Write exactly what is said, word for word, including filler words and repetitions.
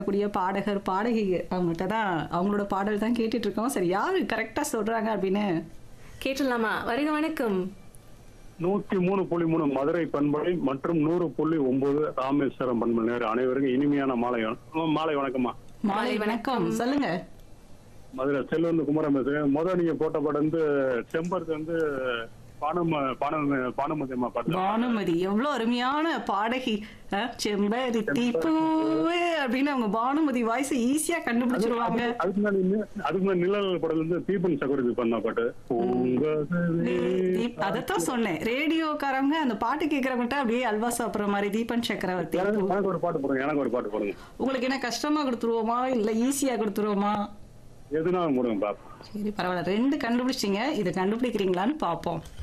கூடிய பாடகர், பாடகி அவங்ககிட்ட தான் அவங்களோட பாடல் தான் கேட்டுட்டு இருக்கோம். சரி யாரு கரெக்ட்டா சொல்றாங்க அப்படின்னு கேட்டுடலாமா? வருக வணக்கம். நூத்தி மூணு புள்ளி மூணு மதுரை பண்பலை மற்றும் நூறு புள்ளி ஒன்பது ராமேஸ்வரம் பண்பலை நேரு அனைவருக்கும் இனிமையான மாலை வணக்கம். மாலை வணக்கம்மா. மாலை வணக்கம். சொல்லுங்க. மதுரை செல்வந்து குமரன் பேசுறேன். முதல் நீங்க போட்ட படம் வந்து செம்பருத்து வந்து பானம் பானம் பானுமதியம்மா பாட்டு. பானுமதி எவ்வளவு அருமையான பாடகி. அஹ், செம்பருத்தி பூவே அப்படின்னு அவங்க பானுமதி வாய்ஸ் ஈஸியா கண்டுபிடிச்சிருவாங்க. அதுக்கு முன்னாடி இன்னும் அதுக்கு முன்னாடி நிழல் படத்துல இருந்து தீபன் சக்கரவர்த்தி பண்ண பாட்டு. தீப்- அதத்தான் சொன்னேன். ரேடியோக்காரங்க அந்த பாட்டு கேட்கறவங்கிட்ட அப்படியே அல்வா சாப்பிடுற மாதிரி தீபன் சக்கரவர்த்தி. எனக்கு எனக்கு ஒரு பாட்டு போடுங்க. எனக்கு ஒரு பாட்டு போடுங்க. உங்களுக்கு என்ன கஷ்டமா கொடுத்துருவோமா இல்ல ஈஸியா கொடுத்துருவோமா? எதுனா போடுங்க பாப்பா. சரி பரவாயில்ல, ரெண்டு கண்டுபிடிச்சிங்க. இதை கண்டுபிடிக்கிறீங்களான்னு பாப்போம்.